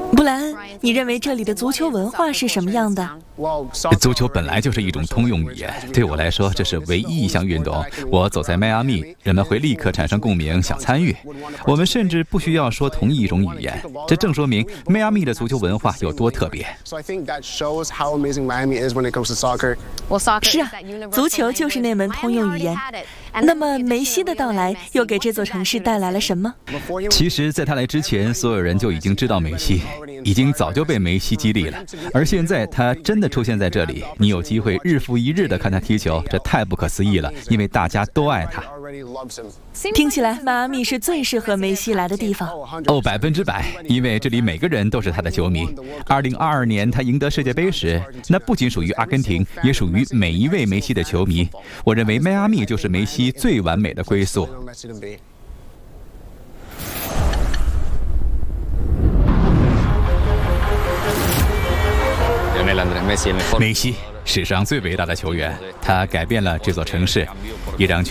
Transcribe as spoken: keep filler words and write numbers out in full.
布莱恩，你认为这里的足球文化是什么样的？ 足球本来就是一种通用语言，对我来说，这是唯一一项运动。我走在迈阿密，人们会立刻产生共鸣，想参与。我们甚至不需要说同一种语言，这正说明迈阿密的足球文化有多特别。 是啊，足球就是那门通用语言。那么梅西的到来又给这座城市带来了什么？ 其实，在他来之前，所有人就已经知道梅西，已经早就被梅西激励了。而现在他真的出现在这里，你有机会日复一日地看他踢球，这太不可思议了，因为大家都爱他。 听起来迈阿密是最适合梅西来的地方。 哦，百分之百，因为这里每个人都是他的球迷。二零二二年他赢得世界杯时，那不仅属于阿根廷，也属于每一位梅西的球迷。我认为迈阿密就是梅西最完美的归宿。梅西，史上最伟大的球员，他改变了这座城市，一张